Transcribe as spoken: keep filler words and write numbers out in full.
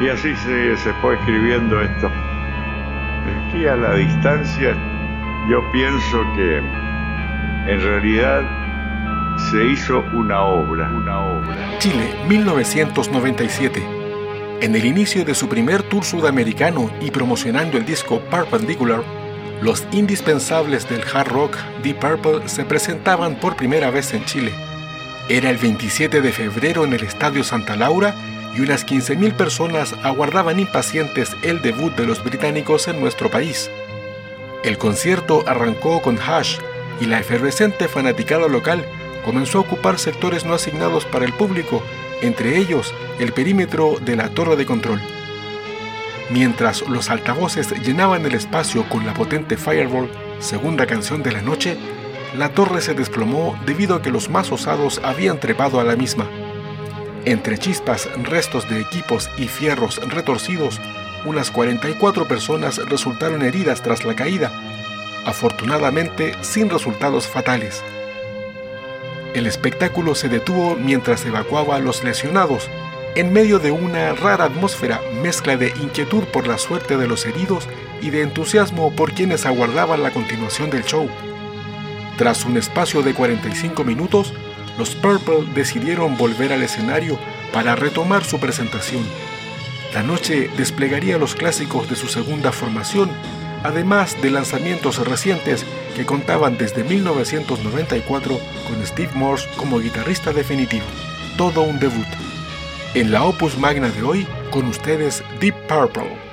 Y así se, se fue escribiendo esto. Aquí a la distancia yo pienso que en realidad se hizo una obra, una obra. Chile, mil novecientos noventa y siete. En el inicio de su primer tour sudamericano y promocionando el disco Perpendicular, los indispensables del hard rock Deep Purple se presentaban por primera vez en Chile. Era el veintisiete de febrero en el Estadio Santa Laura y unas quince mil personas aguardaban impacientes el debut de los británicos en nuestro país. El concierto arrancó con Hush y la efervescente fanaticada local comenzó a ocupar sectores no asignados para el público, entre ellos el perímetro de la torre de control. Mientras los altavoces llenaban el espacio con la potente Fireball, segunda canción de la noche, la torre se desplomó debido a que los más osados habían trepado a la misma. Entre chispas, restos de equipos y fierros retorcidos, unas cuarenta y cuatro personas resultaron heridas tras la caída, afortunadamente sin resultados fatales. El espectáculo se detuvo mientras evacuaba a los lesionados, en medio de una rara atmósfera mezcla de inquietud por la suerte de los heridos y de entusiasmo por quienes aguardaban la continuación del show. Tras un espacio de cuarenta y cinco minutos, los Purple decidieron volver al escenario para retomar su presentación. La noche desplegaría los clásicos de su segunda formación, además de lanzamientos recientes que contaban desde mil novecientos noventa y cuatro con Steve Morse como guitarrista definitivo. Todo un debut. En la Opus Magna de hoy, con ustedes Deep Purple.